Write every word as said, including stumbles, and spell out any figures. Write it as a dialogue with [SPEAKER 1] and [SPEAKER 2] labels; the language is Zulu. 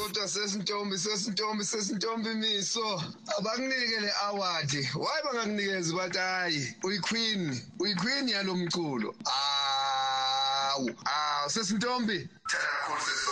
[SPEAKER 1] kodwa sesintombi sesintombi sesintombi Miso abakunike le award why bangakunikeza bathi hayi uyiqueen uyiqueen yalomculo awu ah sesintombi